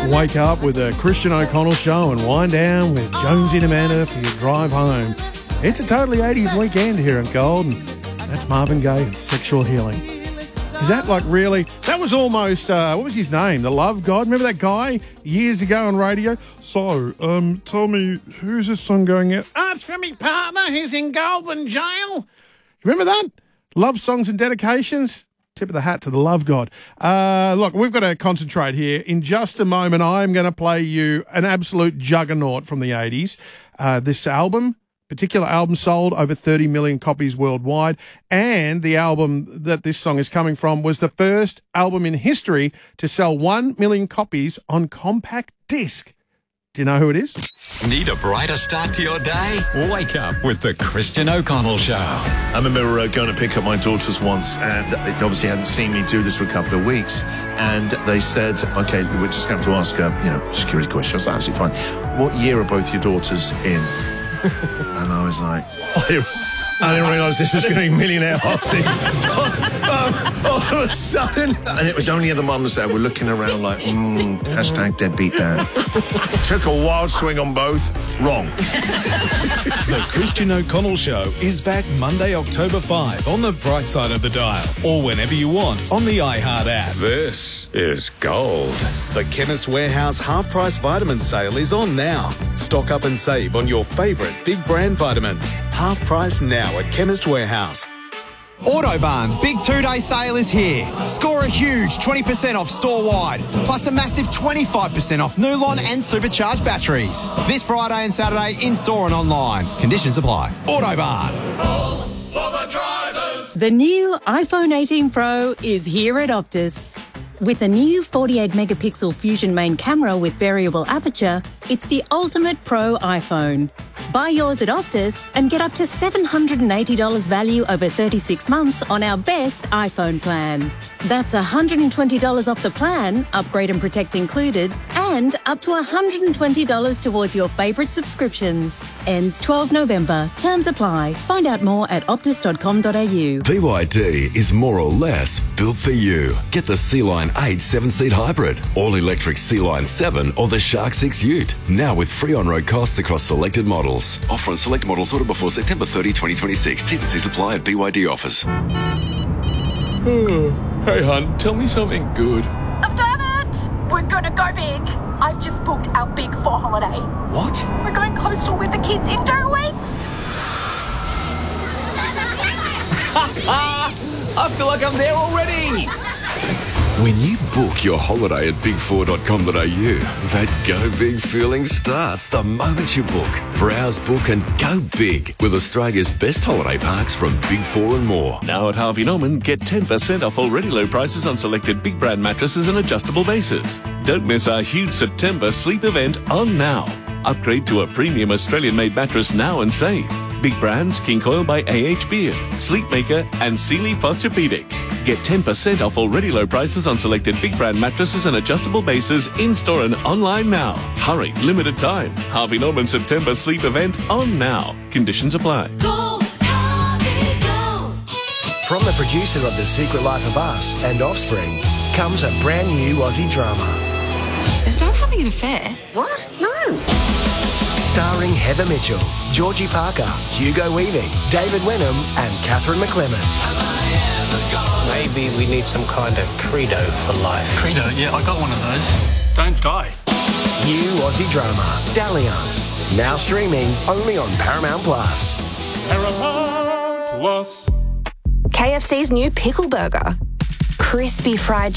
Wake up with the Christian O'Connell Show and wind down with Jonesy and Amanda for your drive home. It's a totally 80s weekend here in Gold, and that's Marvin Gaye and Sexual Healing. Is that like really? That was almost, what was his name? The Love God? Remember that guy years ago on radio? So, tell me, who's this song going out? Oh, it's from my partner who's in Goulburn jail. Remember that? Love songs and dedications? Tip of the hat to the Love God. Look, we've got to concentrate here. In just a moment, I'm going to play you an absolute juggernaut from the 80s. This particular album sold over 30 million copies worldwide, and the album that this song is coming from was the first album in history to sell 1 million copies on compact disc. Do you know who it is? Need a brighter start to your day? Wake up with the Christian O'Connell Show. I remember going to pick up my daughters once, and they obviously hadn't seen me do this for a couple of weeks, and they said, okay, we're just going to ask security questions. That's absolutely fine. What year are both your daughters in? And I was like, I didn't realise this was going to be Millionaire Hoxie. All of a sudden. And it was only the mums that were looking around like, hashtag deadbeat dad. Took a wild swing on both. Wrong. The Christian O'Connell Show is back Monday, October 5 on the bright side of the dial, or whenever you want on the iHeart app. This is Gold. The Chemist Warehouse half-price vitamin sale is on now. Stock up and save on your favourite big brand vitamins. Half price now at Chemist Warehouse. Autobarn's big 2-day sale is here. Score a huge 20% off store-wide, plus a massive 25% off Nulon and supercharged batteries. This Friday and Saturday in-store and online. Conditions apply. Autobarn. All for the drivers. The new iPhone 18 Pro is here at Optus. With a new 48-megapixel Fusion main camera with variable aperture, it's the ultimate pro iPhone. Buy yours at Optus and get up to $780 value over 36 months on our best iPhone plan. That's $120 off the plan, upgrade and protect included, and up to $120 towards your favourite subscriptions. Ends 12 November. Terms apply. Find out more at optus.com.au. BYD is more or less built for you. Get the Sea-Line 8 7-seat hybrid, all-electric Sea-Line 7 or the Shark 6 Ute. Now with free on-road costs across selected models. Offer on select models ordered before September 30, 2026. T's and C's apply at BYD offers. Hey, hun, tell me something good. I've done it! We're gonna go big. I've just booked our big 4 holiday. What? We're going coastal with the kids in 2 weeks. I feel like I'm there already. When you book your holiday at big4.com.au, that go big feeling starts the moment you book. Browse, book and go big with Australia's best holiday parks from Big 4 and more. Now at Harvey Norman, get 10% off already low prices on selected big brand mattresses and adjustable bases. Don't miss our huge September sleep event on now. Upgrade to a premium Australian-made mattress now and save. Big brands, King Coil by AH Beard, Sleepmaker and Sealy Posturepedic. Get 10% off already low prices on selected big brand mattresses and adjustable bases in-store and online now. Hurry, limited time. Harvey Norman September sleep event on now. Conditions apply. Go, Harvey, go. From the producer of The Secret Life of Us and Offspring comes a brand new Aussie drama. Is Dad having an affair? What? No. Starring Heather Mitchell, Georgie Parker, Hugo Weaving, David Wenham and Catherine McClements. Maybe we need some kind of credo for life. Credo? Yeah, I got one of those. Don't die. New Aussie drama, Dalliance. Now streaming only on Paramount Plus. Paramount Plus. KFC's new pickle burger. Crispy fried